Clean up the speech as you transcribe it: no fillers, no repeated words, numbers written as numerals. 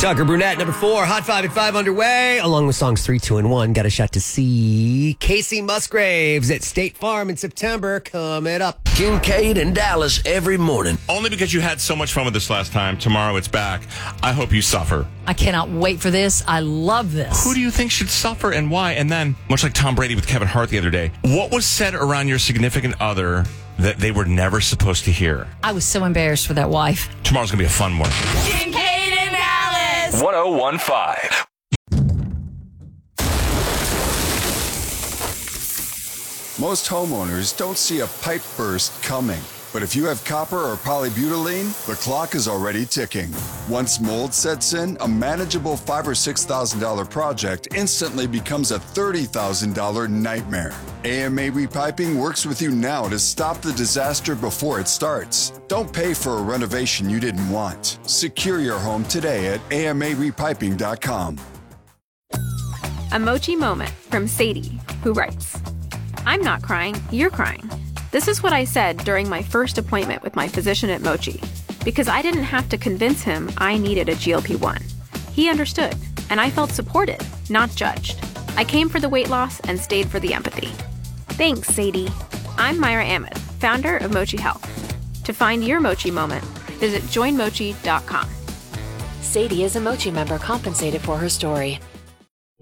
Tucker Brunette, number 4, Hot 5 at 5 underway, along with songs 3, 2, and 1. Got a shot to see Casey Musgraves at State Farm in September. Coming up. Kincaid and Dallas every morning. Only because you had so much fun with this last time. Tomorrow it's back. I hope you suffer. I cannot wait for this. I love this. Who do you think should suffer and why? And then, much like Tom Brady with Kevin Hart the other day, what was said around your significant other that they were never supposed to hear? I was so embarrassed for that wife. Tomorrow's going to be a fun one. Kincaid and Dallas. 1015. Most homeowners don't see a pipe burst coming. But if you have copper or polybutylene, the clock is already ticking. Once mold sets in, a manageable $5,000 or $6,000 project instantly becomes a $30,000 nightmare. AMA Repiping works with you now to stop the disaster before it starts. Don't pay for a renovation you didn't want. Secure your home today at AMARepiping.com. A Mochi moment from Sadie, who writes, I'm not crying, you're crying. This is what I said during my first appointment with my physician at Mochi, because I didn't have to convince him I needed a GLP-1. He understood, and I felt supported, not judged. I came for the weight loss and stayed for the empathy. Thanks, Sadie. I'm Myra Ahmed, founder of Mochi Health. To find your Mochi moment, visit joinmochi.com. Sadie is a Mochi member compensated for her story.